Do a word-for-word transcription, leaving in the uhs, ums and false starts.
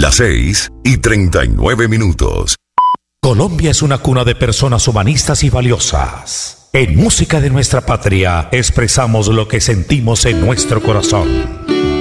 Las seis y treinta y nueve minutos. Colombia es una cuna de personas humanistas y valiosas. En Música de Nuestra Patria expresamos lo que sentimos en nuestro corazón.